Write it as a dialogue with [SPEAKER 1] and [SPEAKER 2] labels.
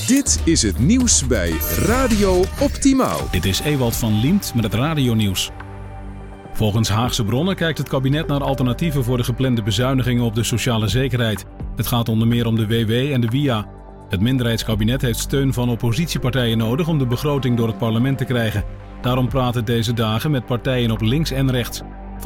[SPEAKER 1] Dit is het nieuws bij Radio Optimaal.
[SPEAKER 2] Dit is Ewald van Liemt met het radionieuws. Volgens Haagse bronnen kijkt het kabinet naar alternatieven voor de geplande bezuinigingen op de sociale zekerheid. Het gaat onder meer om de WW en de WIA. Het minderheidskabinet heeft steun van oppositiepartijen nodig om de begroting door het parlement te krijgen. Daarom praat het deze dagen met partijen op links en rechts.